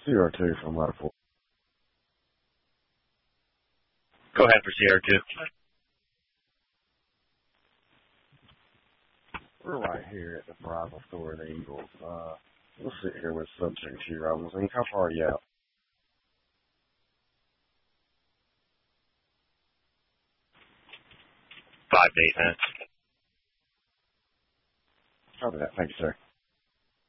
CR2 from Lattifour. Go ahead for CR2. We're right here at the Verizon store at Eagles. We'll sit here with Subject Q Robinson. How far are you out? 5 to 8 minutes. Copy that. Thank you, sir.